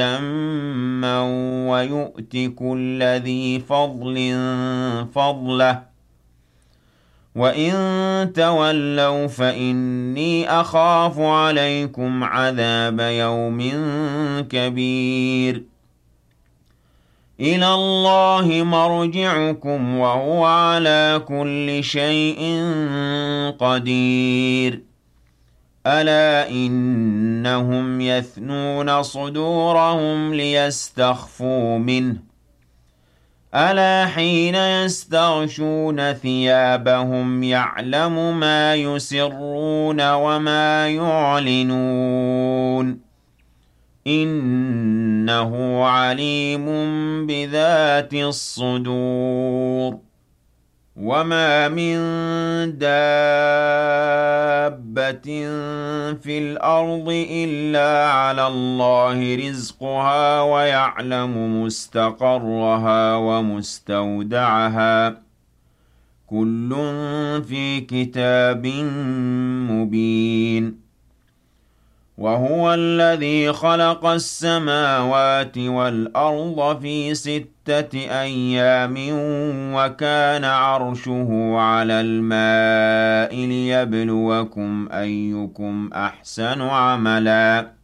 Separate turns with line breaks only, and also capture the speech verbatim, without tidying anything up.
يَمًّا وَيُؤْتِ كُلَّ ذِي فَضْلٍ فَضْلَهُ وَإِن تَوَلَّوْا فَإِنِّي أَخَافُ عَلَيْكُمْ عَذَابَ يَوْمٍ كَبِيرٍ إِلَى اللَّهِ مَرْجِعُكُمْ وَهُوَ عَلَى كُلِّ شَيْءٍ قَدِيرٌ أَلَا إِنَّهُمْ يَثْنُونَ صُدُورَهُمْ لِيَسْتَخْفُوا مِنْهُ أَلَا حِينَ يَسْتَغْشُونَ ثِيَابَهُمْ يَعْلَمُ مَا يُسِرُّونَ وَمَا يُعْلِنُونَ إِنَّهُ عَلِيمٌ بِذَاتِ الصُّدُورِ وَمَا مِن دَابَّةٍ فِي الْأَرْضِ إِلَّا عَلَى اللَّهِ رِزْقُهَا وَيَعْلَمُ مُسْتَقَرَّهَا وَمُسْتَوْدَعَهَا ۚ كُلٌّ فِي كِتَابٍ مُّبِينٍ وَهُوَ الَّذِي خَلَقَ السَّمَاوَاتِ وَالْأَرْضَ فِي سِتَّةِ أَيَّامٍ وَكَانَ عَرْشُهُ عَلَى الْمَاءِ لِيَبْلُوَكُمْ أَيُّكُمْ أَحْسَنُ عَمَلًا